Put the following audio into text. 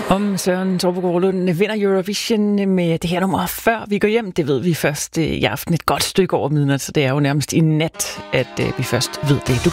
Om Søren Torpegaard Lund vinder Eurovision med det her nummer før vi går hjem. Det ved vi først i aften et godt stykke over midnat, så det er jo nærmest i nat, at vi først ved det. Du